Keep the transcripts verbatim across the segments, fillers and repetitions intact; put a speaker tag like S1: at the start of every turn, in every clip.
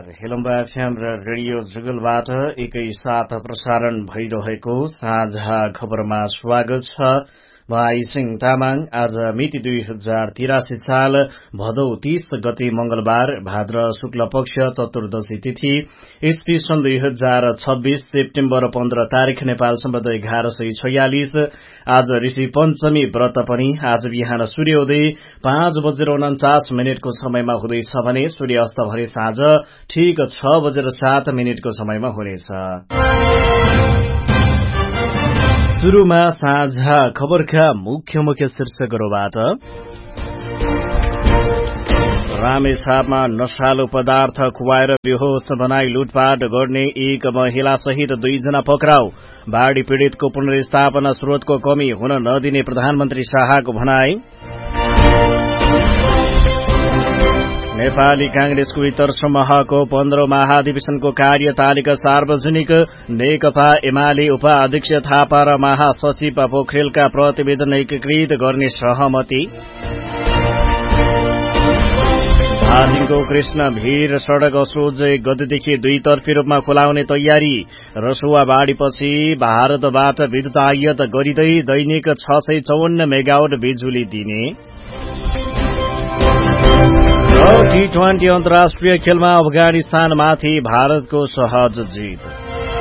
S1: हेलम्बा FM र radio जुगलबाट एकैसाथ प्रसारण भइरहेको साझा खबरमा स्वागत छ। म आइसिङ तामाङ। आज मिति दुई हजार तिरासी साल भदौ तीस गते मंगलबार, भाद्र शुक्ल पक्ष चतुर्दशी तिथि, ईस्वी सन् दुई हजार छब्बीस सेप्टेम्बर पन्ध्र तारीक, नेपाल सम्बन्ध एघार सय छयालिस। आज ऋषि पञ्चमी व्रत पनि। आज बिहान सूर्योदय पाँच बजेर उन्चास मिनटको समयमा हुँदैछ भने सूर्यास्त भरे साँझ ठिक छ बजेर सात मिनटको समयमा हुनेछ। सुरुमा साझा खबरका मुख्य मुख्य शीर्षकहरूबाट। रामेछापमा नशालु पदार्थ खुवाएर बेहोस बनाई लुटपाट गर्ने एक महिला सहित दुईजना पक्राउ। बाढ़ी पीड़ितको पुनर्स्थापना स्रोतको कमी हुन नदिने प्रधानमन्त्री शाहको भनाई। नेपाली कांग्रेसको इतर समूहको पन्ध्रौं महाधिवेशनको कार्यतालिका सार्वजनिक। नेकपा एमाले उपाध्यक्ष थापा र महासचिव पोखरेलका प्रतिवेदन एकीकृत गर्ने सहमति। धादिङको कृष्ण भीर सड़क असोज गतेदेखि दुईतर्फी रूपमा खुलाउने तयारी। रसुवा बाढ़ीपछि भारतबाट विद्युत आयात गरिँदै दैनिक छ सय चौवन्न मेगावाट बिजुली दिने। र टी ट्वेन्टी अन्तर्राष्ट्रिय खेलमा अफगानिस्तानमाथि भारतको सहज जित।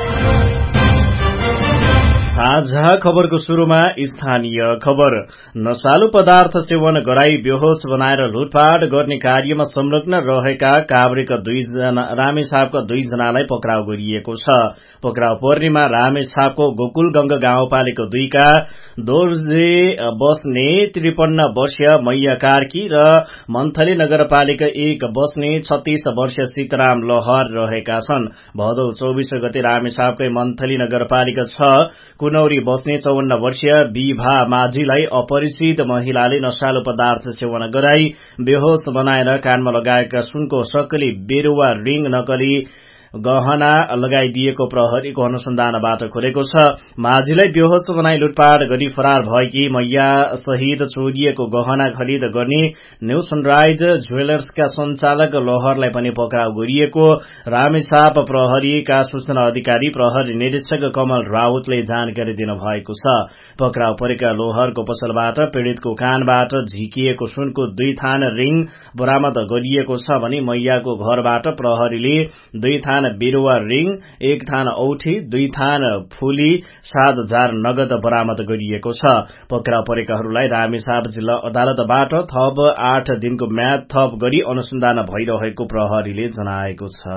S1: साझा खबरको शुरूमा स्थानीय खबर। नशालु पदार्थ सेवन गराई बेहोस बनाएर लुटपाट गर्ने कार्यमा संलग्न रहेका काभ्रेका दुईजना रामेछापका दुईजनालाई पक्राउ गरिएको छ। पक्राउ पर्नेमा रामेछापको गोकुलगंगा गाउँपालिका दुईका दोर्जे बस्ने त्रिपन्न वर्षीय मैया कार्की र मन्थली नगरपालिका एक बस्ने छत्तीस वर्षीय सीताराम लहर रहेका छन्। भदौ चौबीस गते रामेछापकै मन्थली नगरपालिका छ कुनौरी बस्ने चौवन्न वर्षीय विभा माझीलाई अपरिचित महिलाले नशालु पदार्थ सेवन गराई बेहोस बनाएर कानमा लगाएका सुनको सक्कली बेरुवा रिङ नकली गहना लगाइदिएको प्रहरीको अनुसन्धानबाट खुलेको छ। माझीलाई बेहोस बनाई लुटपाट गरी फरार भएकी मैया सहित चोरिएको गहना खरिद गर्ने न्यू सनराइज ज्वेलर्सका संचालक लहरलाई पनि पक्राउ गरिएको रामेछाप प्रहरीका सूचना अधिकारी प्रहरी निरीक्षक कमल राउतले जानकारी दिनुभएको छ। पक्राउ परेका लोहरको पसलबाट पीड़ितको कानबाट झिकिएको सुनको दुई थान रिङ बरामद गरिएको छ भने मैयाको घरबाट प्रहरीले दुई थान बिरुवा रिङ, एक थान औठी, दुई थान फूली, सात हजार नगद बरामद गरिएको छ। पक्राउ परेकाहरूलाई रामेछाप जिल्ला अदालतबाट थप आठ दिनको म्याद थप गरी अनुसन्धान भइरहेको प्रहरीले जनाएको छ।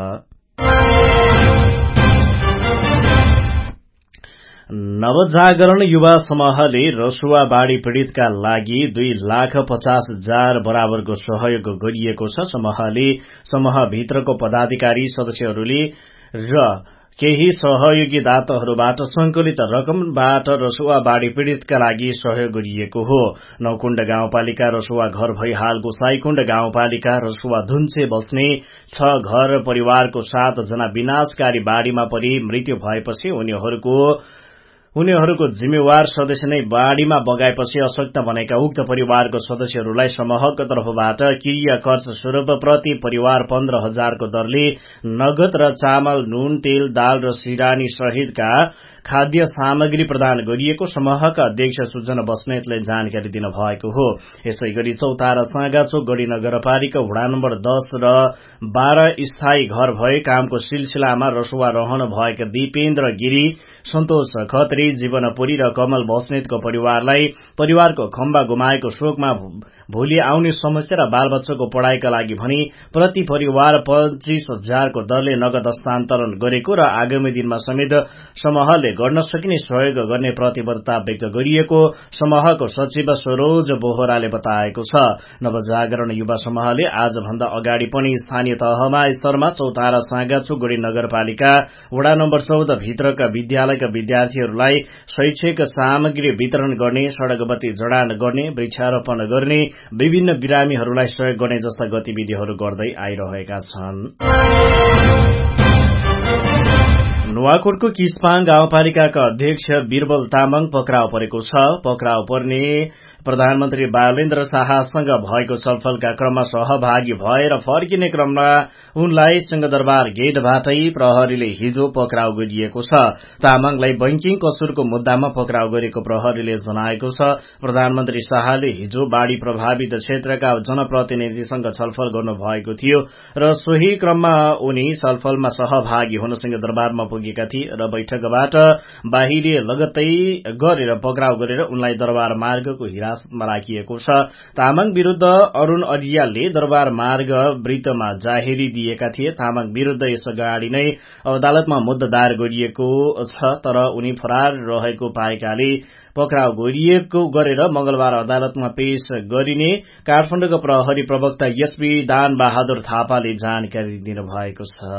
S1: नवजागरण युवा समूहले रसुवा बाढ़ी पीड़ितका लागि दुई लाख पचास हजार बराबरको सहयोग गरिएको छ। समूहले समूहभित्रको पदाधिकारी सदस्यहरूले र केही सहयोगी दाताहरूबाट संकलित रकमबाट रसुवा बाढ़ी पीड़ितका लागि सहयोग गरिएको हो। नौकुण्ड गाउँपालिका रसुवा घर भई हाल गोसाईकुण्ड गाउँपालिका रसुवा धुन्चे बस्ने छ घर परिवारको सात जना विनाशकारी बाढ़ीमा परि मृत्यु भएपछि उनीहरूको उनीहरूको जिम्मेवार सदस्य नै बाढ़ीमा बगाएपछि अशक्त बनेका उक्त परिवारको सदस्यहरूलाई समूहको तर्फबाट क्रिया खर्च स्वरूप प्रति परिवार पन्ध्र हजारको दरले नगद र चामल, नून, तेल, दाल र सिरानी सहितका खाद्य सामग्री प्रदान गरिएको समूहका अध्यक्ष सुजन बस्नेतले जानकारी दिनुभएको हो। यसै गरी चौतारा साँगाचोक गढ़ी नगरपालिका वडा नम्बर दस र बाह्र स्थायी घर भए कामको सिलसिलामा रसुवा रहन भएका दिपेन्द्र गिरी, सन्तोष खत्री, जीवनपुरी र कमल बस्नेतको परिवारलाई परिवारको खम्बा गुमाएको शोकमा भोलि आउने समस्या र बालबच्चाको पढ़ाइका लागि भनी प्रति परिवार पच्चीस हजारको दरले नगद हस्तान्तरण गरेको र आगामी दिनमा समेत समूहले गर्न सकिने सहयोग गर्ने प्रतिबद्धता व्यक्त गरिएको समूहको सचिव सरोज बोहराले बताएको छ। नवजागरण युवा समूहले आजभन्दा अगाडि पनि स्थानीय तहमा स्तरमा चौतारा साँगाचोक गढ़ी नगरपालिका वडा नम्बर चौध भित्रका विद्यालयका विद्यार्थीहरूलाई शैक्षिक सामग्री वितरण गर्ने, सड़क बत्ती जडान गर्ने, वृक्षारोपण गर्ने, विभिन्न बिरामीहरूलाई सहयोग गर्ने जस्ता गतिविधिहरू गर्दै आइरहेका छन्। नुवाकोटको किस्पाङ गाउँपालिकाका अध्यक्ष बीरबल तामाङ पक्राउ परेको छ। पक्राउ पर्ने प्रधानमन्त्री बालेन्द्र शाहसँग भएको छलफलका क्रममा सहभागी भएर फर्किने क्रममा उनलाई सिंहदरबार गेटबाटै प्रहरीले हिजो पक्राउ गरिएको छ। तामाङलाई बैंकिङ कसुरको मुद्दामा पक्राउ गरेको प्रहरीले जनाएको छ। प्रधानमन्त्री शाहले हिजो बाढ़ी प्रभावित क्षेत्रका जनप्रतिनिधिसँग छलफल गर्नुभएको थियो र सोही क्रममा उनी छलफलमा सहभागी हुन सिंहदरबारमा पुगेका थिए र बैठकबाट बाहिरिए लगत्तै गरेर पक्राउ गरेर उनलाई दरबार मार्गको हिरासतमा राखिएको छ। तामाङ विरूद्ध अरूण अरियालले दरबार मार्ग वृत्तमा जाहेरी दिएका थिए। तामाङ विरूद्ध यस अगाडि नै अदालतमा मुद्दा दायर गरिएको छ, तर उनी फरार रहेको पाएकाले पक्राउ गरिएको गरेर मंगलबार अदालतमा पेश गरिने काठमाडौँका प्रहरी प्रवक्ता एसपी दान बहादुर थापाले जानकारी दिनुभएको छ।